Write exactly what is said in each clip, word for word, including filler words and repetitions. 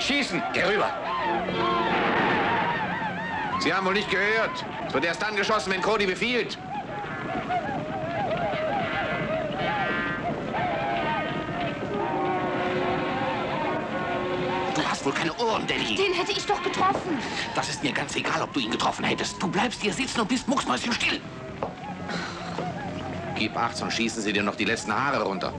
Nicht schießen! Geh rüber! Sie haben wohl nicht gehört. Es wird erst dann geschossen, wenn Cody befiehlt. Du hast wohl keine Ohren, Danny. Den hätte ich doch getroffen. Das ist mir ganz egal, ob du ihn getroffen hättest. Du bleibst hier sitzen und bist mucksmäuschenstill. Gib acht, sonst schießen sie dir noch die letzten Haare runter.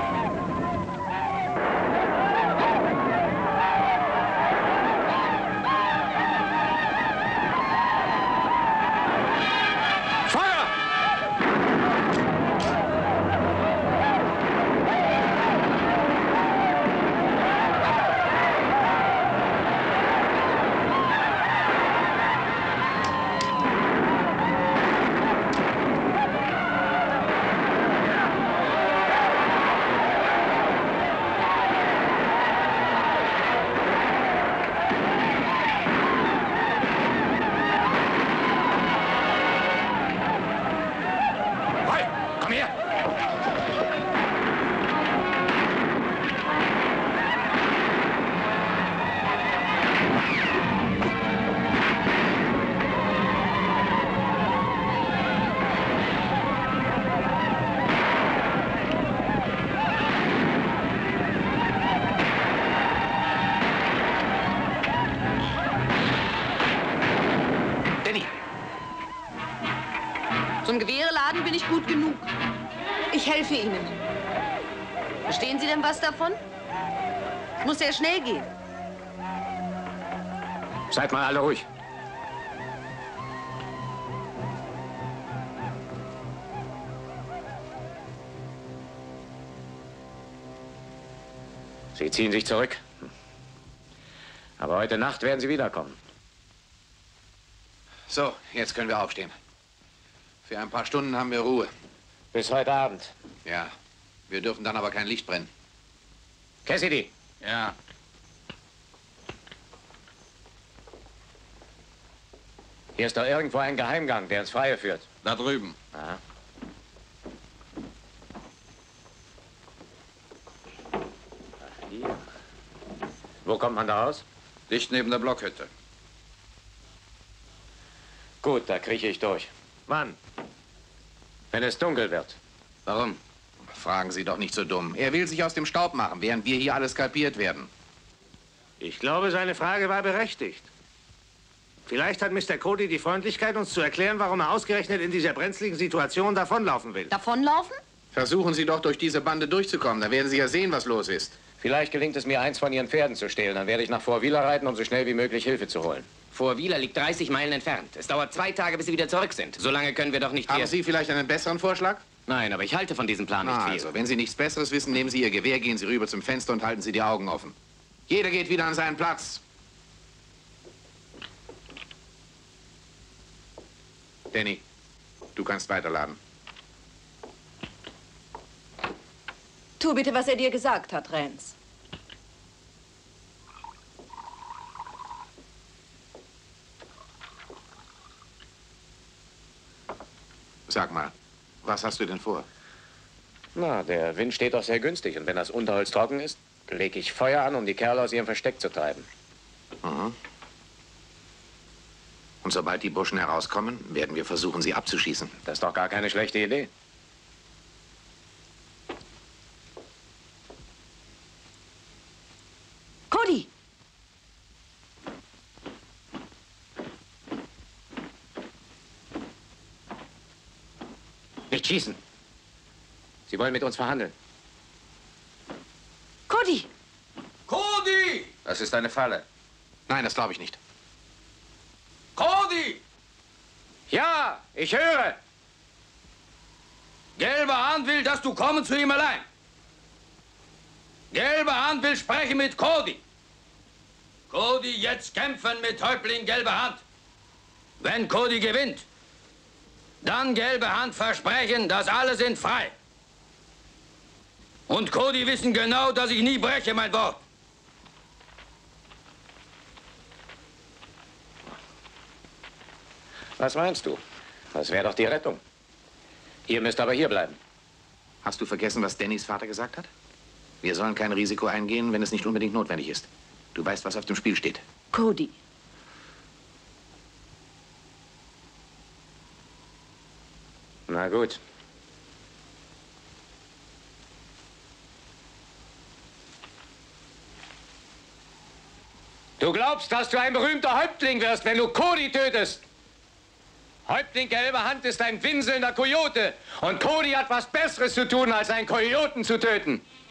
Zum Gewehreladen bin ich gut genug. Ich helfe Ihnen. Verstehen Sie denn was davon? Es muss sehr schnell gehen. Seid mal alle ruhig. Sie ziehen sich zurück. Aber heute Nacht werden Sie wiederkommen. So, jetzt können wir aufstehen. Für ein paar Stunden haben wir Ruhe. Bis heute Abend. Ja, wir dürfen dann aber kein Licht brennen. Cassidy. Ja. Hier ist doch irgendwo ein Geheimgang, der ins Freie führt. Da drüben. Aha. Ach, hier. Wo kommt man da raus? Dicht neben der Blockhütte. Gut, da krieche ich durch. Mann, wenn es dunkel wird. Warum? Fragen Sie doch nicht so dumm. Er will sich aus dem Staub machen, während wir hier alle skalpiert werden. Ich glaube, seine Frage war berechtigt. Vielleicht hat Mister Cody die Freundlichkeit, uns zu erklären, warum er ausgerechnet in dieser brenzligen Situation davonlaufen will. Davonlaufen? Versuchen Sie doch, durch diese Bande durchzukommen. Da werden Sie ja sehen, was los ist. Vielleicht gelingt es mir, eins von Ihren Pferden zu stehlen. Dann werde ich nach Fort Wheeler reiten, um so schnell wie möglich Hilfe zu holen. Fort Wheeler liegt dreißig Meilen entfernt. Es dauert zwei Tage, bis Sie wieder zurück sind. So lange können wir doch nicht Haben hier... Sie vielleicht einen besseren Vorschlag? Nein, aber ich halte von diesem Plan nicht Na, viel. also, wenn Sie nichts Besseres wissen, nehmen Sie Ihr Gewehr, gehen Sie rüber zum Fenster und halten Sie die Augen offen. Jeder geht wieder an seinen Platz. Danny, du kannst weiterladen. Tu bitte, was er dir gesagt hat, Rance. Sag mal, was hast du denn vor? Na, der Wind steht doch sehr günstig. Und wenn das Unterholz trocken ist, lege ich Feuer an, um die Kerle aus ihrem Versteck zu treiben. Mhm. Und sobald die Burschen herauskommen, werden wir versuchen, sie abzuschießen. Das ist doch gar keine schlechte Idee. Cody! Nicht schießen. Sie wollen mit uns verhandeln. Cody! Cody! Das ist eine Falle. Nein, das glaube ich nicht. Cody! Ja, ich höre. Gelber Hand will, dass du kommen zu ihm allein. Gelber Hand will sprechen mit Cody. Cody, jetzt kämpfen mit Häuptling Gelber Hand. Wenn Cody gewinnt, dann Gelbe Hand versprechen, dass alle sind frei. Und Cody wissen genau, dass ich nie breche, mein Wort. Was meinst du? Das wäre doch die Rettung. Ihr müsst aber hier bleiben. Hast du vergessen, was Dannys Vater gesagt hat? Wir sollen kein Risiko eingehen, wenn es nicht unbedingt notwendig ist. Du weißt, was auf dem Spiel steht. Cody. Na gut. Du glaubst, dass du ein berühmter Häuptling wirst, wenn du Cody tötest. Häuptling Gelbe Hand ist ein winselnder Kojote. Und Cody hat was Besseres zu tun, als einen Kojoten zu töten.